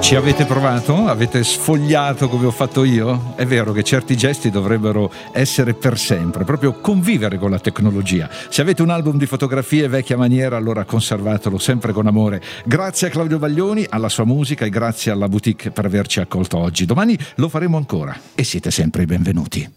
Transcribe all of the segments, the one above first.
Ci avete provato? Avete sfogliato come ho fatto io? È vero che certi gesti dovrebbero essere per sempre, proprio convivere con la tecnologia. Se avete un album di fotografie vecchia maniera, allora conservatelo sempre con amore. Grazie a Claudio Baglioni, alla sua musica, e grazie alla boutique per averci accolto oggi. Domani lo faremo ancora e siete sempre i benvenuti.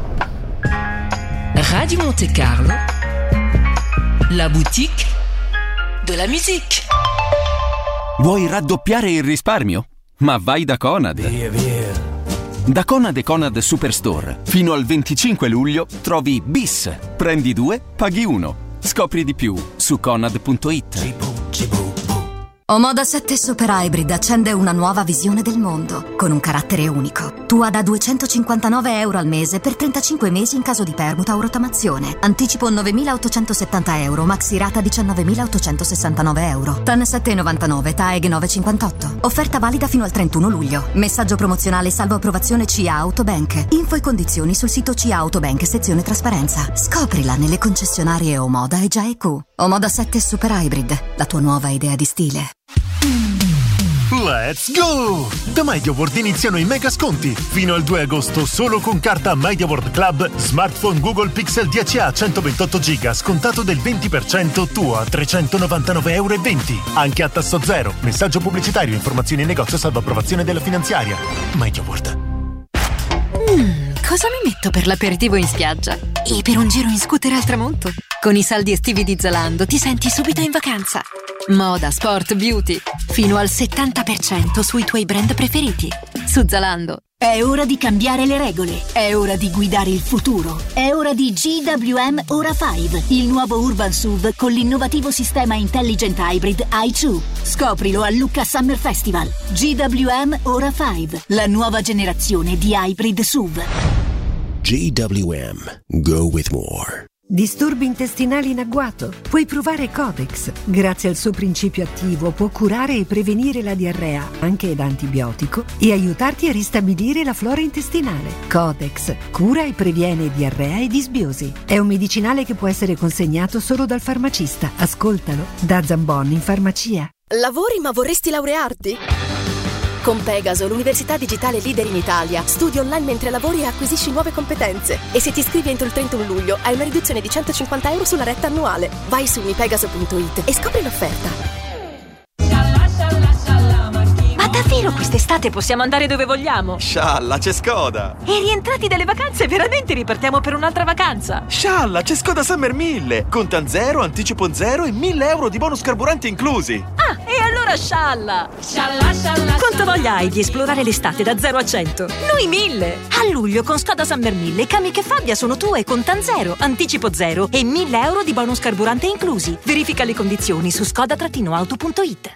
Radio Monte Carlo, la boutique de la musique. Vuoi raddoppiare il risparmio? Ma vai da Conad. Da Conad e Conad Superstore fino al 25 luglio trovi BIS. Prendi 2, paghi 1. Scopri di più su conad.it. Omoda 7 Super Hybrid accende una nuova visione del mondo, con un carattere unico. Tua da €259 al mese per 35 mesi in caso di permuta o rottamazione. Anticipo €9.870, maxi rata €19.869. TAN 7,99, TAEG 9,58. Offerta valida fino al 31 luglio. Messaggio promozionale salvo approvazione CIA Autobank. Info e condizioni sul sito CIA Autobank, sezione trasparenza. Scoprila nelle concessionarie Omoda e Gia EQ. Omoda 7 Super Hybrid, la tua nuova idea di stile. Let's go! Da MediaWorld iniziano i mega sconti. Fino al 2 agosto solo con carta MediaWorld Club, smartphone Google Pixel 10a 128 GB scontato del 20%, tuo a €399,20. Anche a tasso zero. Messaggio pubblicitario, informazioni in negozio salvo approvazione della finanziaria. MediaWorld. Cosa mi metto per l'aperitivo in spiaggia? E per un giro in scooter al tramonto? Con i saldi estivi di Zalando ti senti subito in vacanza. Moda, sport, beauty. Fino al 70% sui tuoi brand preferiti. Su Zalando. È ora di cambiare le regole. È ora di guidare il futuro. È ora di GWM Ora 5, il nuovo Urban SUV con l'innovativo sistema Intelligent Hybrid i2. Scoprilo al Lucca Summer Festival. GWM Ora 5, la nuova generazione di hybrid SUV. GWM. Go with more. Disturbi intestinali in agguato? Puoi provare Codex. Grazie al suo principio attivo può curare e prevenire la diarrea, anche da antibiotico, e aiutarti a ristabilire la flora intestinale. Codex cura e previene diarrea e disbiosi. È un medicinale che può essere consegnato solo dal farmacista. Ascoltalo da Zambon in farmacia. Lavori ma vorresti laurearti? Con Pegaso, l'università digitale leader in Italia, studi online mentre lavori e acquisisci nuove competenze. E se ti iscrivi entro il 31 luglio hai una riduzione di €150 sulla retta annuale. Vai su unipegaso.it e scopri l'offerta. Ma davvero quest'estate possiamo andare dove vogliamo? Scialla, c'è Skoda! E rientrati dalle vacanze veramente ripartiamo per un'altra vacanza? Scialla, c'è Skoda Summer 1000! Contan zero, anticipo zero e €1.000 di bonus carburante inclusi! Ah, e allora scialla! Quanto voglia hai di esplorare l'estate da 0 a 100? Noi 1000! A luglio con Skoda Summer 1000 Kamiq e Fabia sono tue con TAN zero, anticipo zero e €1.000 di bonus carburante inclusi. Verifica le condizioni su skoda-auto.it.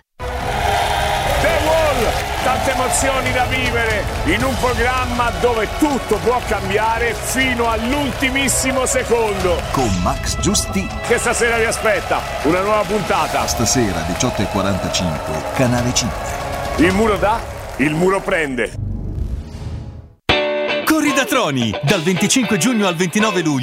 Tante emozioni da vivere in un programma dove tutto può cambiare fino all'ultimissimo secondo. Con Max Giusti. Che stasera vi aspetta una nuova puntata. Stasera 18:45, Canale 5. Il muro dà, il muro prende. Corri da Troni, dal 25 giugno al 29 luglio.